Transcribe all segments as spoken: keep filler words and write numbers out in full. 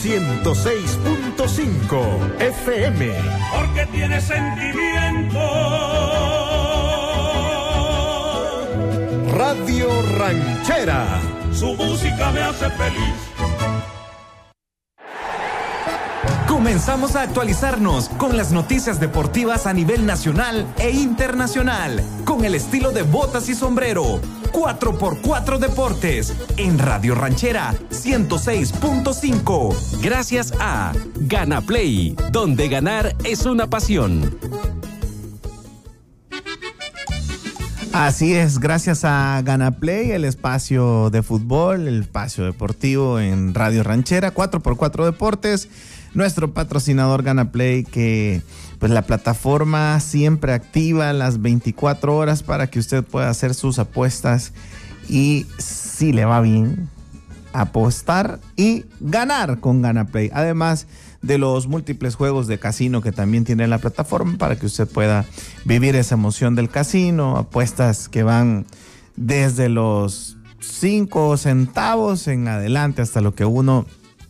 ciento seis punto cinco F M. Porque tiene sentimiento. Radio Ranchera. Su música me hace feliz. Comenzamos a actualizarnos con las noticias deportivas a nivel nacional e internacional, con el estilo de botas y sombrero. cuatro por cuatro Deportes, en Radio Ranchera ciento seis punto cinco. Gracias a Gana Play, donde ganar es una pasión. Así es, gracias a Gana Play, el espacio de fútbol, el espacio deportivo en Radio Ranchera, cuatro por cuatro Deportes. Nuestro patrocinador Gana Play, que pues la plataforma siempre activa las veinticuatro horas para que usted pueda hacer sus apuestas y, si le va bien, apostar y ganar con Gana Play. Además de los múltiples juegos de casino que también tiene la plataforma para que usted pueda vivir esa emoción del casino, apuestas que van desde los cinco centavos en adelante hasta lo que uno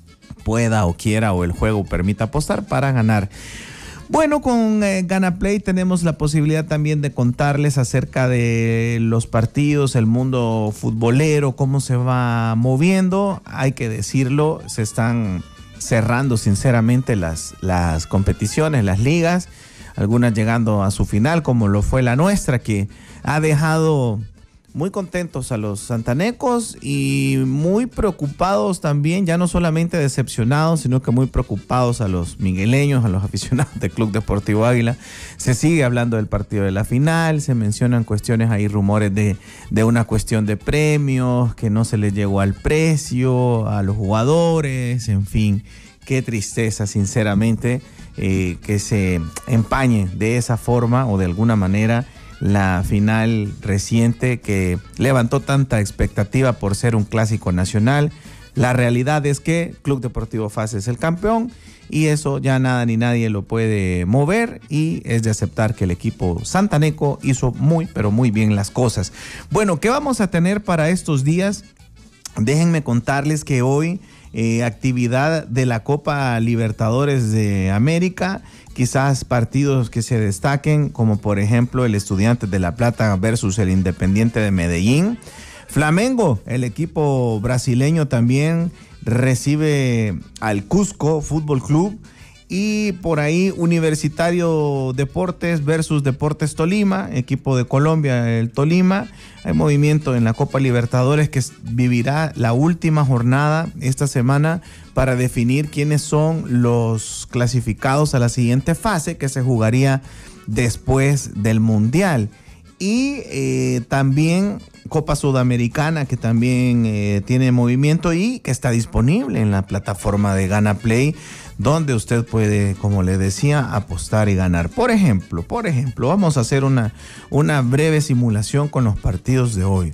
pueda o quiera o el juego permita apostar para ganar. Bueno, con eh, Gana Play tenemos la posibilidad también de contarles acerca de los partidos, el mundo futbolero, cómo se va moviendo. Hay que decirlo, se están cerrando sinceramente las, las competiciones, las ligas, algunas llegando a su final, como lo fue la nuestra, que ha dejado muy contentos a los santanecos y muy preocupados también, ya no solamente decepcionados, sino que muy preocupados a los migueleños, a los aficionados del Club Deportivo Águila. Se sigue hablando del partido de la final, se mencionan cuestiones, hay rumores de, de una cuestión de premios, que no se les llegó al precio, a los jugadores, en fin, qué tristeza sinceramente eh, que se empañe de esa forma o de alguna manera la final reciente que levantó tanta expectativa por ser un clásico nacional. La realidad es que Club Deportivo F A S es el campeón y eso ya nada ni nadie lo puede mover, y es de aceptar que el equipo santaneco hizo muy pero muy bien las cosas. Bueno, ¿qué vamos a tener para estos días? Déjenme contarles que hoy eh, actividad de la Copa Libertadores de América. Quizás partidos que se destaquen, como por ejemplo el Estudiantes de La Plata versus el Independiente de Medellín. Flamengo, el equipo brasileño, también recibe al Cusco Fútbol Club. Y por ahí Universitario Deportes versus Deportes Tolima, equipo de Colombia, el Tolima. Hay movimiento en la Copa Libertadores que vivirá la última jornada esta semana para definir quiénes son los clasificados a la siguiente fase que se jugaría después del Mundial. Y eh, también Copa Sudamericana, que también eh, tiene movimiento y que está disponible en la plataforma de Gana Play, donde usted puede, como le decía, apostar y ganar. Por ejemplo, por ejemplo, vamos a hacer una, una breve simulación con los partidos de hoy.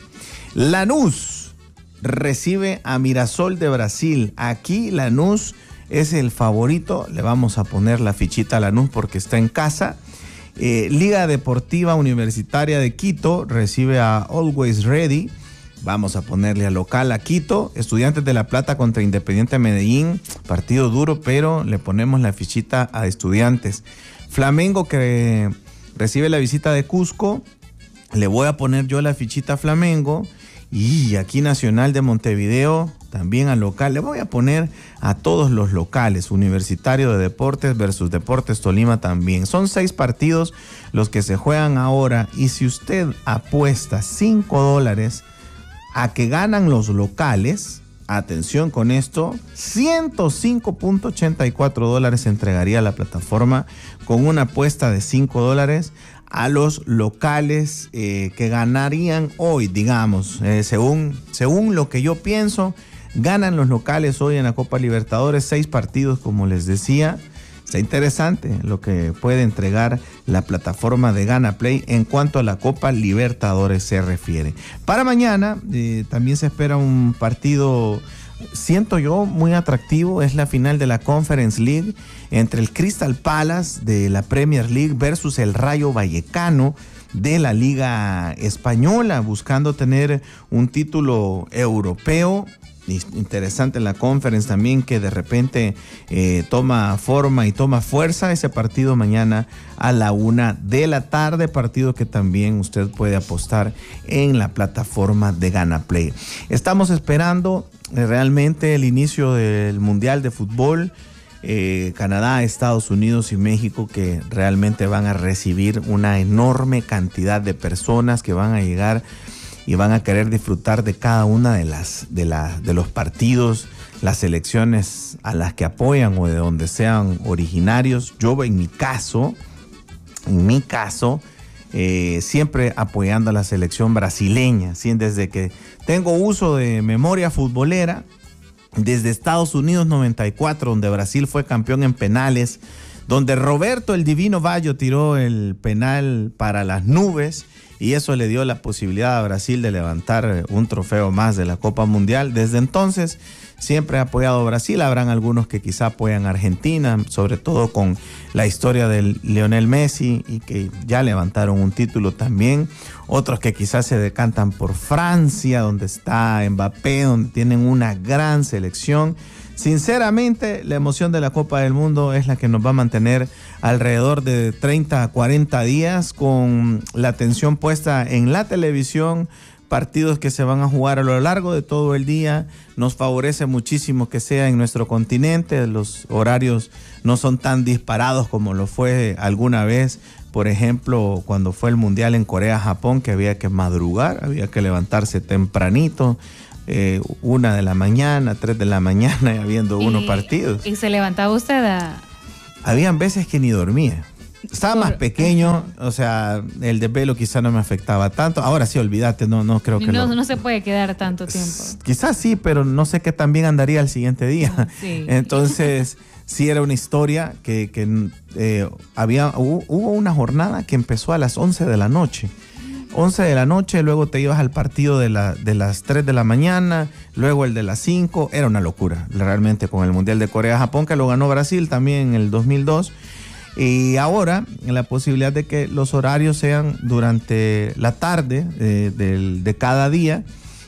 Lanús recibe a Mirassol de Brasil. Aquí Lanús es el favorito. Le vamos a poner la fichita a Lanús porque está en casa. Eh, Liga Deportiva Universitaria de Quito recibe a Always Ready. Vamos a ponerle a local a Quito. Estudiantes de La Plata contra Independiente de Medellín. Partido duro, pero le ponemos la fichita a Estudiantes. Flamengo, que recibe la visita de Cusco. Le voy a poner yo la fichita a Flamengo. Y aquí Nacional de Montevideo, también al local. Le voy a poner a todos los locales. Universitario de Deportes versus Deportes Tolima también. Son seis partidos los que se juegan ahora. Y si usted apuesta cinco dólares a que ganan los locales, atención con esto, ciento cinco punto ochenta y cuatro dólares entregaría la plataforma con una apuesta de cinco dólares a los locales eh, que ganarían hoy, digamos, eh, según, según lo que yo pienso, ganan los locales hoy en la Copa Libertadores, seis partidos, como les decía. Está interesante lo que puede entregar la plataforma de Gana Play en cuanto a la Copa Libertadores se refiere. Para mañana eh, también se espera un partido, siento yo, muy atractivo. Es la final de la Conference League entre el Crystal Palace de la Premier League versus el Rayo Vallecano de la Liga Española, buscando tener un título europeo. interesante en la conference también, que de repente eh, toma forma y toma fuerza. Ese partido mañana a la una de la tarde, partido que también usted puede apostar en la plataforma de GanaPlay. Estamos esperando eh, realmente el inicio del Mundial de Fútbol. Eh, Canadá, Estados Unidos y México, que realmente van a recibir una enorme cantidad de personas que van a llegar y van a querer disfrutar de cada una de las de, la, de los partidos, las selecciones a las que apoyan o de donde sean originarios. Yo en mi caso, en mi caso, eh, siempre apoyando a la selección brasileña, ¿sí? Desde que tengo uso de memoria futbolera, desde Estados Unidos noventa y cuatro, donde Brasil fue campeón en penales, donde Roberto el Divino Baggio tiró el penal para las nubes, y eso le dio la posibilidad a Brasil de levantar un trofeo más de la Copa Mundial. Desde entonces siempre he apoyado a Brasil. Habrán algunos que quizá apoyan a Argentina, sobre todo con la historia de Lionel Messi, y que ya levantaron un título también. Otros que quizás se decantan por Francia, donde está Mbappé, donde tienen una gran selección. Sinceramente, la emoción de la Copa del Mundo es la que nos va a mantener alrededor de treinta a cuarenta días, con la atención puesta en la televisión, partidos que se van a jugar a lo largo de todo el día. Nos favorece muchísimo que sea en nuestro continente. Los horarios no son tan disparados como lo fue alguna vez, por ejemplo, cuando fue el Mundial en Corea-Japón, que había que madrugar, había que levantarse tempranito. Eh, una de la mañana, tres de la mañana, y habiendo unos partidos. ¿Y se levantaba usted a...? Habían veces que ni dormía. Estaba Por... más pequeño, o sea, el desvelo quizá no me afectaba tanto. Ahora sí, olvídate, no, no creo que no, lo... no se puede quedar tanto tiempo. Quizás sí, pero no sé qué tan bien andaría el siguiente día. Sí. Entonces, sí era una historia que, que eh, había, hubo, hubo una jornada que empezó a las once de la noche. once de la noche, luego te ibas al partido de, la, de las tres de la mañana, luego el de las cinco. Era una locura, realmente, con el Mundial de Corea-Japón, que lo ganó Brasil también en el dos mil dos. Y ahora, la posibilidad de que los horarios sean durante la tarde eh, del, de cada día,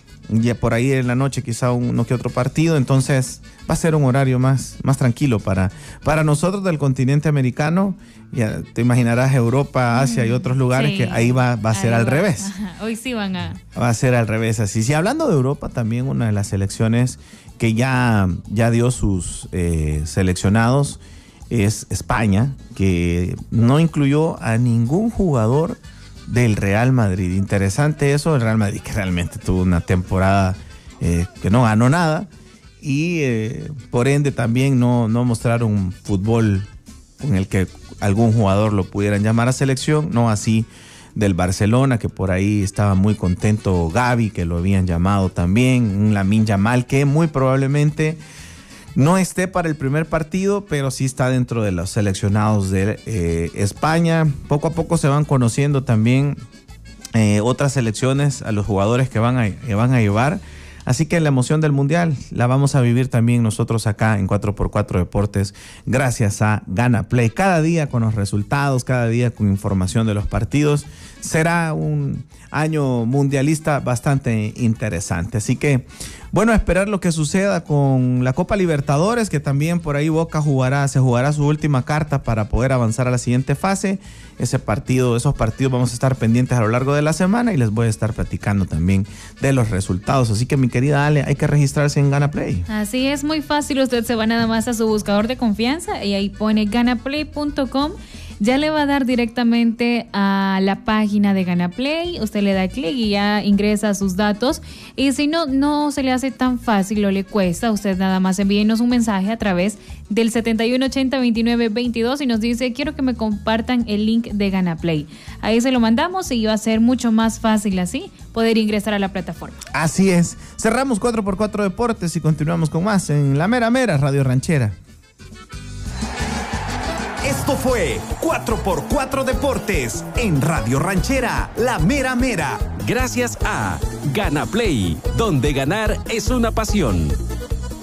ya por ahí en la noche quizá uno que otro partido. Entonces va a ser un horario más, más tranquilo para, para nosotros del continente americano. Ya te imaginarás Europa, Asia y otros lugares, sí, que ahí va, va a ser al va. revés. Ajá. Hoy sí van a... Va a ser al revés, así. Sí, hablando de Europa, también una de las selecciones que ya, ya dio sus eh, seleccionados es España, que no incluyó a ningún jugador del Real Madrid. Interesante eso, el Real Madrid que realmente tuvo una temporada eh, que no ganó nada, y eh, por ende también no, no mostraron un fútbol con el que algún jugador lo pudieran llamar a selección, no así del Barcelona, que por ahí estaba muy contento Gavi, que lo habían llamado también, un Lamine Yamal que muy probablemente no esté para el primer partido, pero sí está dentro de los seleccionados de eh, España. Poco a poco se van conociendo también eh, otras selecciones, a los jugadores que van a, que van a llevar. Así que la emoción del Mundial la vamos a vivir también nosotros acá en cuatro por cuatro Deportes, gracias a GanaPlay. Cada día con los resultados, cada día con información de los partidos. Será un año mundialista bastante interesante. Así que, bueno, a esperar lo que suceda con la Copa Libertadores, que también por ahí Boca jugará, se jugará su última carta para poder avanzar a la siguiente fase. Ese partido, esos partidos vamos a estar pendientes a lo largo de la semana, y les voy a estar platicando también de los resultados. Así que, mi querida Ale, hay que registrarse en GanaPlay. Así es, muy fácil. Usted se va nada más a su buscador de confianza y ahí pone ganaplay punto com. Ya le va a dar directamente a la página de GanaPlay. Usted le da clic y ya ingresa sus datos. Y si no, no se le hace tan fácil o le cuesta, usted nada más envíenos un mensaje a través del setenta y uno ochenta veintinueve veintidós y nos dice: quiero que me compartan el link de GanaPlay. Ahí se lo mandamos y va a ser mucho más fácil así poder ingresar a la plataforma. Así es. Cerramos cuatro por cuatro Deportes y continuamos con más en La Mera Mera Radio Ranchera. Esto fue cuatro por cuatro Deportes en Radio Ranchera, La Mera Mera. Gracias a GanaPlay, donde ganar es una pasión.